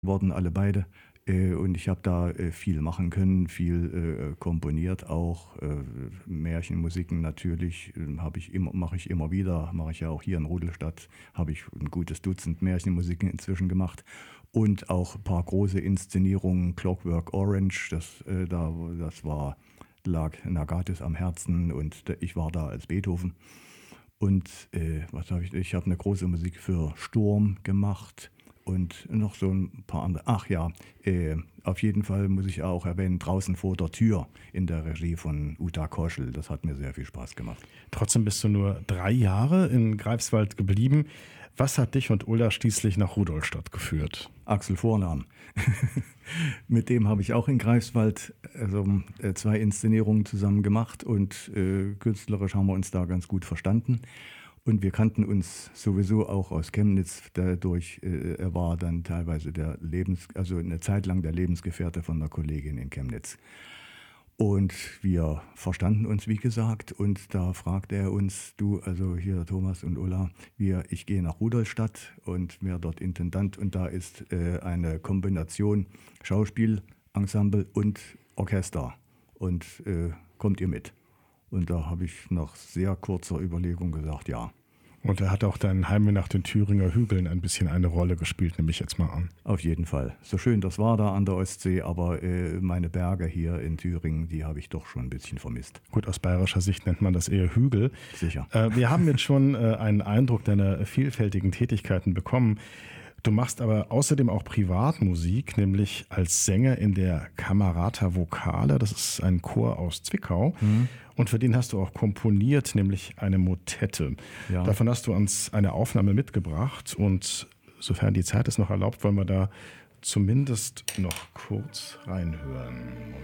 wurden alle beide. Und ich habe da viel machen können, viel komponiert auch. Märchenmusiken natürlich mache ich immer wieder, mache ich ja auch hier in Rudolstadt, habe ich ein gutes Dutzend Märchenmusiken inzwischen gemacht. Und auch ein paar große Inszenierungen, Clockwork Orange, lag Nagatis am Herzen und ich war da als Beethoven. Und was habe ich? Ich habe eine große Musik für Sturm gemacht und noch so ein paar andere. Ach ja, auf jeden Fall muss ich auch erwähnen, Draußen vor der Tür in der Regie von Uta Koschel. Das hat mir sehr viel Spaß gemacht. Trotzdem bist du nur 3 Jahre in Greifswald geblieben. Was hat dich und Ulla schließlich nach Rudolstadt geführt? Axel Vornahm. Mit dem habe ich auch in Greifswald 2 Inszenierungen zusammen gemacht und künstlerisch haben wir uns da ganz gut verstanden. Und wir kannten uns sowieso auch aus Chemnitz dadurch. Er war dann teilweise eine Zeit lang der Lebensgefährte von einer Kollegin in Chemnitz. Und wir verstanden uns, wie gesagt, und da fragte er uns, also hier Thomas und Ulla, ich gehe nach Rudolstadt und werde dort Intendant und da ist eine Kombination Schauspiel, Ensemble und Orchester und kommt ihr mit? Und da habe ich nach sehr kurzer Überlegung gesagt, ja. Und da hat auch dein Heimweh nach den Thüringer Hügeln ein bisschen eine Rolle gespielt, nehme ich jetzt mal an. Auf jeden Fall. So schön das war da an der Ostsee, aber meine Berge hier in Thüringen, die habe ich doch schon ein bisschen vermisst. Gut, aus bayerischer Sicht nennt man das eher Hügel. Sicher. Wir haben jetzt schon einen Eindruck deiner vielfältigen Tätigkeiten bekommen. Du machst aber außerdem auch Privatmusik, nämlich als Sänger in der Camerata Vocale. Das ist ein Chor aus Zwickau. Mhm. Und für den hast du auch komponiert, nämlich eine Motette. Ja. Davon hast du uns eine Aufnahme mitgebracht. Und sofern die Zeit es noch erlaubt, wollen wir da zumindest noch kurz reinhören.